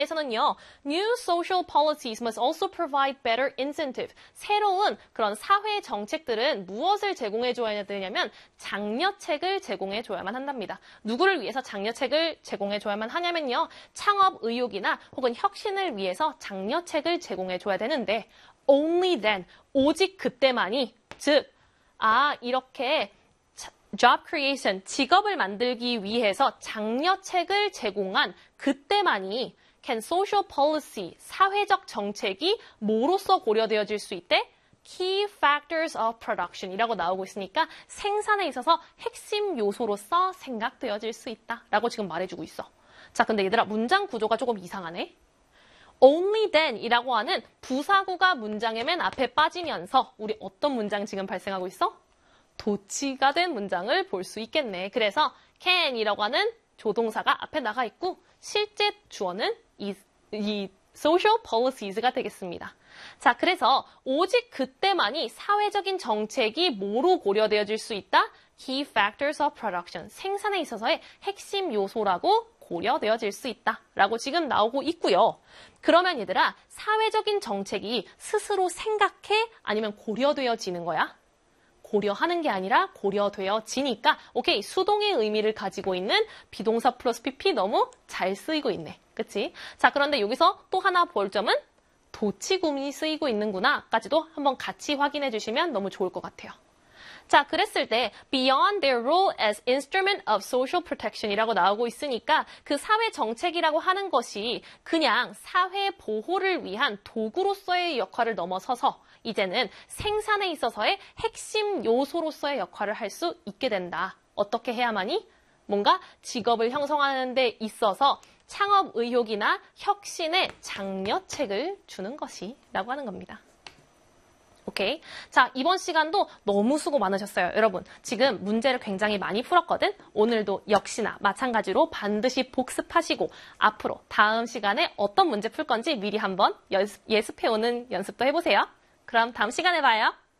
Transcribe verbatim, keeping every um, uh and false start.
에서는요, new social policies must also provide better incentive. 새로운 그런 사회 정책들은 무엇을 제공해줘야 되냐면 장려책을 제공해줘야만 한답니다. 누구를 위해서 장려책을 제공해줘야만 하냐면요, 창업 의욕이나 혹은 혁신을 위해서 장려책을 제공해줘야 되는데 only then, 오직 그때만이, 즉, 아, 이렇게 job creation, 직업을 만들기 위해서 장려책을 제공한 그때만이 can social policy, 사회적 정책이 뭐로서 고려되어질 수 있대? key factors of production 이라고 나오고 있으니까 생산에 있어서 핵심 요소로서 생각되어질 수 있다 라고 지금 말해주고 있어. 자, 근데 얘들아, 문장 구조가 조금 이상하네. only then 이라고 하는 부사구가 문장의 맨 앞에 빠지면서 우리 어떤 문장 지금 발생하고 있어? 도치가 된 문장을 볼 수 있겠네. 그래서 can 이라고 하는 조동사가 앞에 나가 있고 실제 주어는 이, 이 social policies,가 되겠습니다. 자, 그래서 오직 그때만이 사회적인 정책이 뭐로 고려되어질 수 있다? key factors of production, 생산에 있어서의 핵심 요소라고 고려되어질 수 있다 라고 지금 나오고 있고요. 그러면 얘들아, 사회적인 정책이 스스로 생각해? 아니면 고려되어지는 거야? 고려하는 게 아니라 고려되어지니까 오케이, 수동의 의미를 가지고 있는 비동사 플러스 pp 너무 잘 쓰이고 있네. 그치? 자, 그런데 여기서 또 하나 볼 점은 도치구문이 쓰이고 있는구나 까지도 한번 같이 확인해 주시면 너무 좋을 것 같아요. 자, 그랬을 때 beyond their role as instrument of social protection 이라고 나오고 있으니까 그 사회 정책이라고 하는 것이 그냥 사회 보호를 위한 도구로서의 역할을 넘어서서 이제는 생산에 있어서의 핵심 요소로서의 역할을 할 수 있게 된다. 어떻게 해야만이? 뭔가 직업을 형성하는 데 있어서 창업 의욕이나 혁신의 장려책을 주는 것이 라고 하는 겁니다. 오케이. 자, 이번 시간도 너무 수고 많으셨어요. 여러분, 지금 문제를 굉장히 많이 풀었거든? 오늘도 역시나 마찬가지로 반드시 복습하시고 앞으로 다음 시간에 어떤 문제 풀 건지 미리 한번 연습, 예습해오는 연습도 해보세요. 그럼 다음 시간에 봐요.